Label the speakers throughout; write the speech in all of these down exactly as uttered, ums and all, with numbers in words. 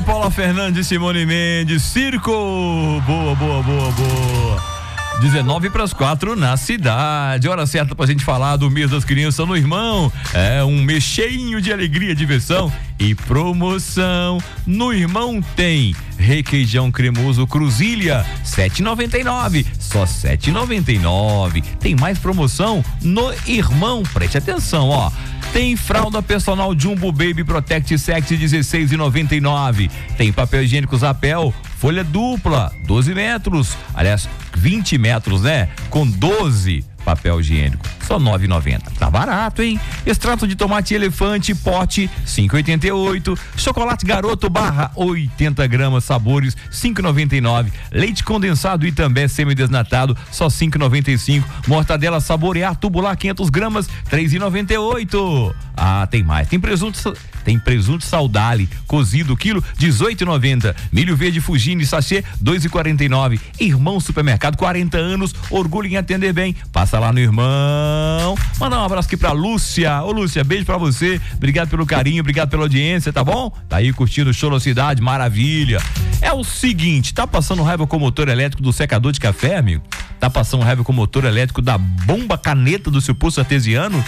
Speaker 1: Paula Fernandes, Simone Mendes, Circo. Boa, boa, boa, boa. dezenove para as quatro na cidade. Hora certa pra gente falar do mês das crianças no Irmão. É um mês cheinho de alegria, diversão e promoção. No Irmão tem requeijão cremoso Cruzilha, sete e noventa e nove, só sete e noventa e nove. Tem mais promoção no Irmão, preste atenção, ó. Tem fralda personal Jumbo Baby Protect Sexy dezesseis e noventa e nove. Tem papel higiênico Zapel folha dupla, doze metros, aliás, vinte metros, né? Com doze papel higiênico, só nove e noventa. Tá barato, hein? Extrato de tomate elefante, pote, cinco e oitenta e oito. Chocolate Garoto barra oitenta gramas, sabores, cinco e noventa e nove. Leite condensado e também semi-desnatado, só cinco e noventa e cinco. Mortadela Saborear tubular quinhentas gramas, três e noventa e oito. Ah, tem mais. Tem presunto, tem presunto Saudale cozido, quilo, dezoito e noventa. Milho verde Fugini sachê, dois e quarenta e nove. Irmão Supermercado, quarenta anos, orgulho em atender bem. Passa lá no Irmão. Manda um abraço aqui pra Lúcia. Ô Lúcia, beijo pra você. Obrigado pelo carinho, obrigado pela audiência, tá bom? Tá aí curtindo o Show da Cidade, maravilha. É o seguinte, tá passando raiva com o motor elétrico do secador de café, amigo? Tá passando raiva com o motor elétrico da bomba caneta do seu pulso artesiano?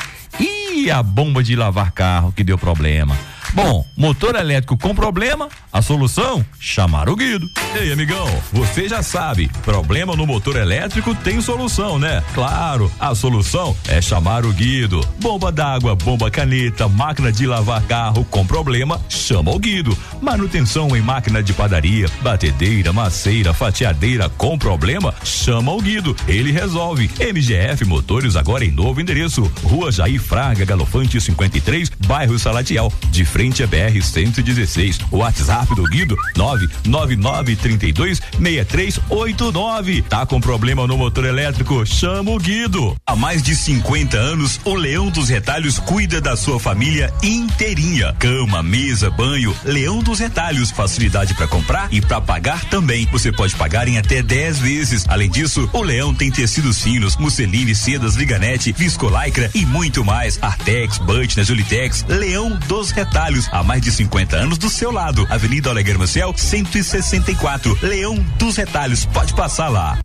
Speaker 1: E a bomba de lavar carro que deu problema. Bom, motor elétrico com problema, a solução? Chamar o Guido. Ei, amigão, você já sabe, problema no motor elétrico tem solução, né? Claro, a solução é chamar o Guido. Bomba d'água, bomba caneta, máquina de lavar carro com problema, chama o Guido. Manutenção em máquina de padaria, batedeira, maceira, fatiadeira com problema, chama o Guido. Ele resolve. M G F Motores agora em novo endereço, Rua Jair Fraga, Galofante cinquenta e três, bairro Salatiel, de frente a B R cento e dezesseis. O WhatsApp do Guido nove nove nove três dois seis três oito nove. Tá com problema no motor elétrico? Chama o Guido.
Speaker 2: Há mais de cinquenta anos, o Leão dos Retalhos cuida da sua família inteirinha. Cama, mesa, banho, Leão dos Retalhos, facilidade para comprar e para pagar também. Você pode pagar em até dez vezes. Além disso, o Leão tem tecidos finos, musseline, sedas, liganete, viscolaicra e muito mais. Artex, Butner, Julitex, Leão dos Retalhos. Há mais de cinquenta anos do seu lado. Avenida Oleguer Maciel, cento e sessenta e quatro. Leão dos Retalhos. Pode passar lá.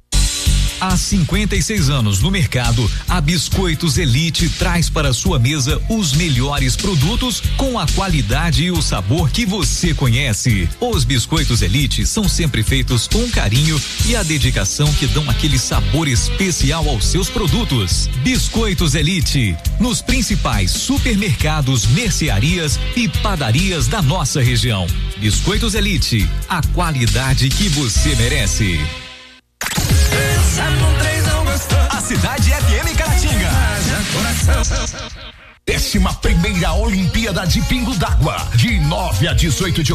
Speaker 3: Há cinquenta e seis anos no mercado, a Biscoitos Elite traz para sua mesa os melhores produtos com a qualidade e o sabor que você conhece. Os Biscoitos Elite são sempre feitos com carinho e a dedicação que dão aquele sabor especial aos seus produtos. Biscoitos Elite, nos principais supermercados, mercearias e padarias da nossa região. Biscoitos Elite, a qualidade que você merece.
Speaker 4: A Cidade F M Caratinga. Décima primeira Olimpíada de Pingo d'Água, de nove a dezoito de